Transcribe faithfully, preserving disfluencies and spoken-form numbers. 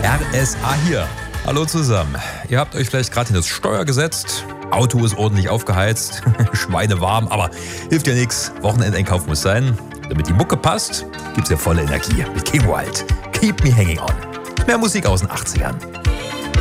R S A hier. Hallo zusammen. Ihr habt euch vielleicht gerade in das Steuer gesetzt. Auto ist ordentlich aufgeheizt. Schweinewarm, aber hilft ja nichts. Wochenendeinkauf muss sein. Damit die Mucke passt, gibt's ja volle Energie mit Kim Wilde. Keep me hanging on. Mehr Musik aus den achtzigern.